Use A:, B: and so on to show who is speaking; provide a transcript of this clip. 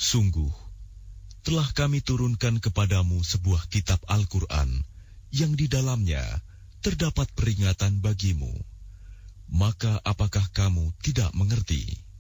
A: Sungguh, telah kami turunkan kepadamu sebuah kitab Al-Quran yang di dalamnya terdapat peringatan bagimu. Maka apakah kamu tidak mengerti?